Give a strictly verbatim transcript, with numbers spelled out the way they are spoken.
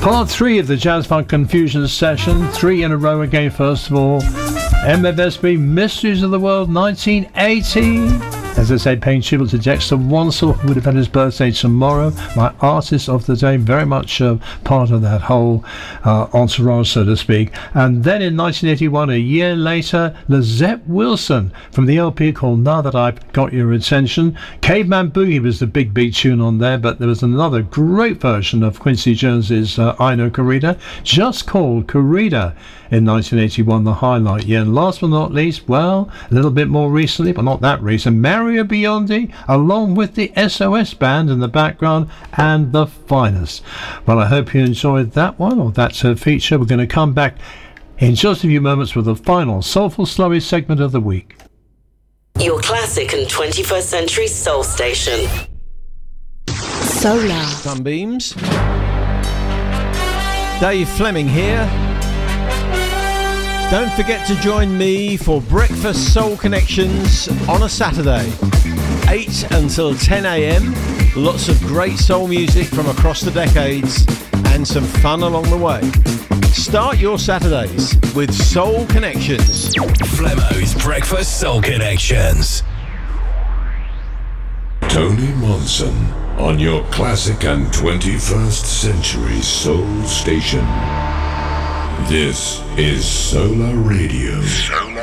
Part three of the Jazz Funk Confusion session. Three in a row again, first of all. M F S B, Mysteries of the World, nineteen eighty. As I said, paying tribute to Dexter Wansel, who would have had his birthday tomorrow. My artist of the day, very much uh, part of that whole uh, entourage, so to speak. And then in nineteen eighty-one, a year later, Lizette Wilson from the L P called Now That I've Got Your Attention. Caveman Boogie was the big beat tune on there, but there was another great version of Quincy Jones's uh, I Know Corrida, just called Corrida in nineteen eighty-one, the highlight. Yeah, and last but not least, well, a little bit more recently, but not that recent, Mario Biondi, along with the S O S band in the background, and The Finest. Well, I hope you enjoyed that one, or that uh, feature. We're going to come back in just a few moments with the final Soulful Slurry segment of the week. Your classic and twenty-first century soul station. Solar Sunbeams. Dave Fleming here. Don't forget to join me for Breakfast Soul Connections on a Saturday, eight until ten a.m. Lots of great soul music from across the decades and some fun along the way. Start your Saturdays with Soul Connections. Flemo's Breakfast Soul Connections. Tony Monson on your classic and twenty-first century soul station. This is Solar Radio. Solar